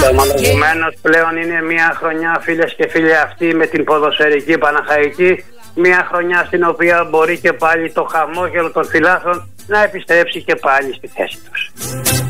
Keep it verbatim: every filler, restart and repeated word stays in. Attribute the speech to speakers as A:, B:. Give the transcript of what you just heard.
A: Επομένως πλέον είναι μια χρονιά, φίλες και φίλοι, αυτή με την ποδοσφαιρική Παναχαϊκή. Μια χρονιά στην οποία μπορεί και πάλι το χαμόγελο των φιλάθλων να επιστρέψει και πάλι στη θέση τους.